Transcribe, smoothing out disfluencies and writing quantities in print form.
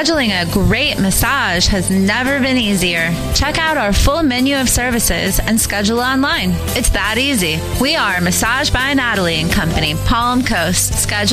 Scheduling a great massage has never been easier. Check out our full menu of services and schedule online. It's that easy. We are Massage by Natalie & Company, Palm Coast. Schedule